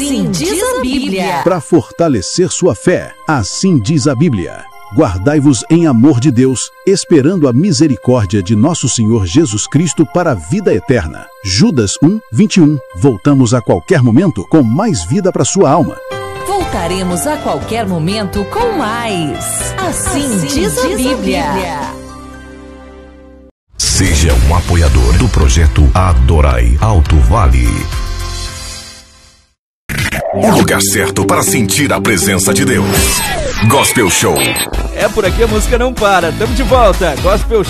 Assim diz a Bíblia. Para fortalecer sua fé, assim diz a Bíblia. Guardai-vos em amor de Deus, esperando a misericórdia de nosso Senhor Jesus Cristo para a vida eterna. Judas 1:21. Voltamos a qualquer momento com mais vida para sua alma. Voltaremos a qualquer momento com mais. Assim diz a Bíblia. Seja um apoiador do projeto Adorai Alto Vale. O lugar certo para sentir a presença de Deus. Gospel Show. É por aqui, a música não para. Tamo de volta. Gospel